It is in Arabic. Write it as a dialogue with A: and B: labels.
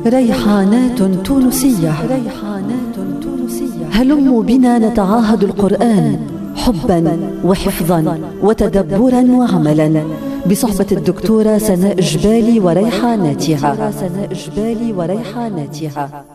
A: ريحانات تونسية. هلموا بنا نتعاهد القرآن حبا وحفظا وتدبرا وعملا بصحبة الدكتورة سناء جبالي وريحاناتها.